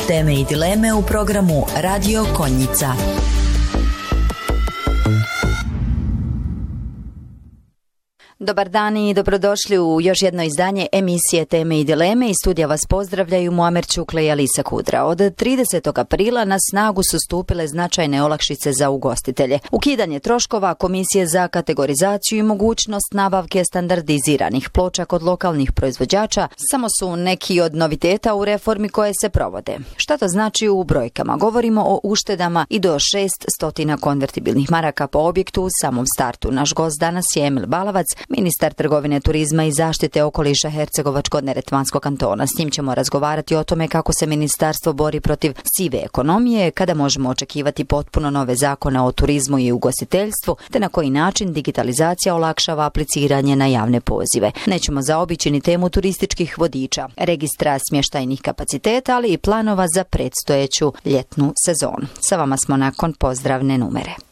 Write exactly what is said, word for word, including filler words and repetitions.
Teme i dileme u programu Radio Konjica. Dobar dan i dobrodošli u još jedno izdanje emisije Teme i dileme. Iz studija vas pozdravljaju Muamer Čukle i Alisa Kudra. Od tridesetog aprila na snagu su stupile značajne olakšice za ugostitelje. Ukidanje troškova, komisije za kategorizaciju i mogućnost nabavke standardiziranih ploča kod lokalnih proizvođača samo su neki od noviteta u reformi koje se provode. Šta to znači u brojkama? Govorimo o uštedama i do šest stotina konvertibilnih maraka po objektu u samom startu. Naš gost danas je Emil Balavac, ministar trgovine, turizma i zaštite okoliša Hercegovačko-neretvanskog kantona. S njim ćemo razgovarati o tome kako se ministarstvo bori protiv sive ekonomije, kada možemo očekivati potpuno nove zakone o turizmu i ugostiteljstvu, te na koji način digitalizacija olakšava apliciranje na javne pozive. Nećemo zaobići ni temu turističkih vodiča, registra smještajnih kapaciteta, ali i planova za predstojeću ljetnu sezonu. Sa vama smo nakon pozdravne numere.